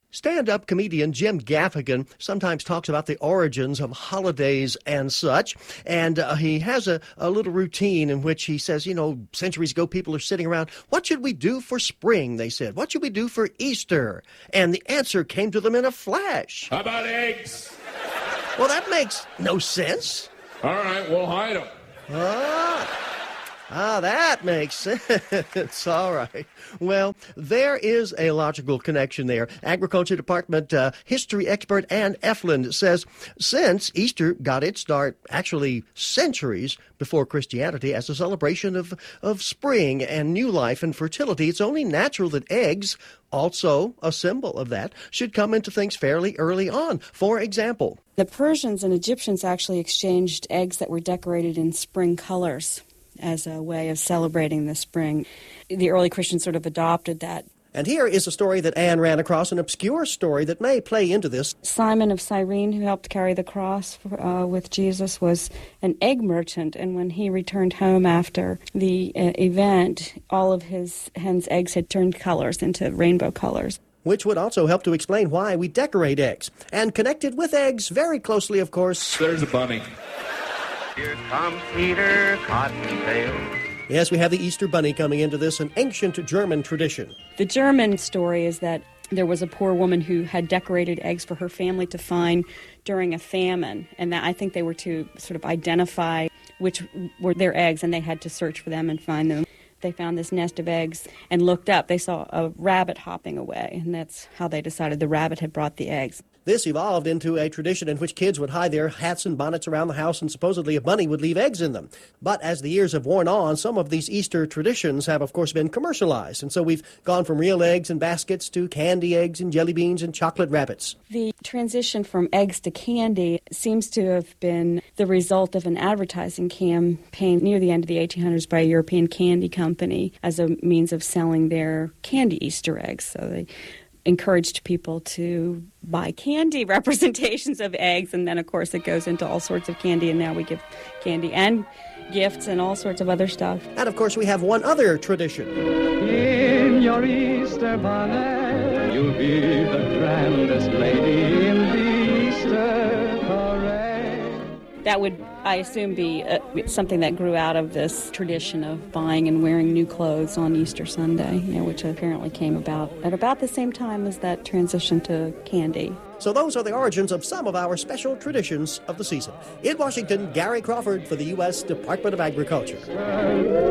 Stand-up comedian Jim Gaffigan sometimes talks about the origins of holidays and such, and he has a little routine in which he says, centuries ago people are sitting around, what should we do for spring, they said. What should we do for Easter? And the answer came to them in a flash. How about eggs? Well, that makes no sense. All right, we'll hide them. That makes sense. All right. Well, there is a logical connection there. Agriculture Department history expert Ann Eflin says since Easter got its start actually centuries before Christianity as a celebration of spring and new life and fertility, it's only natural that eggs, also a symbol of that, should come into things fairly early on. For example, the Persians and Egyptians actually exchanged eggs that were decorated in spring colors as a way of celebrating the spring. The early Christians sort of adopted that. And here is a story that Anne ran across, an obscure story that may play into this. Simon of Cyrene, who helped carry the cross with Jesus, was an egg merchant, and when he returned home after the event, all of his hen's eggs had turned colors into rainbow colors. Which would also help to explain why we decorate eggs. And connected with eggs very closely, of course, there's a bunny. Here comes Peter Cottontail. Yes, we have the Easter Bunny coming into this, an ancient German tradition. The German story is that there was a poor woman who had decorated eggs for her family to find during a famine, and that I think they were to sort of identify which were their eggs, and they had to search for them and find them. They found this nest of eggs and looked up. They saw a rabbit hopping away, and that's how they decided the rabbit had brought the eggs. This evolved into a tradition in which kids would hide their hats and bonnets around the house, and supposedly a bunny would leave eggs in them. But as the years have worn on, some of these Easter traditions have, of course, been commercialized. And so we've gone from real eggs in baskets to candy eggs and jelly beans and chocolate rabbits. The transition from eggs to candy seems to have been the result of an advertising campaign near the end of the 1800s by a European candy company as a means of selling their candy Easter eggs. So they encouraged people to buy candy representations of eggs, and then, of course, it goes into all sorts of candy, and now we give candy and gifts and all sorts of other stuff. And, of course, we have one other tradition. In your Easter bonnet, you'll be the grandest lady in the Easter parade. That would, I assume, be something that grew out of this tradition of buying and wearing new clothes on Easter Sunday, which apparently came about at about the same time as that transition to candy. So those are the origins of some of our special traditions of the season. In Washington, Gary Crawford for the U.S. Department of Agriculture.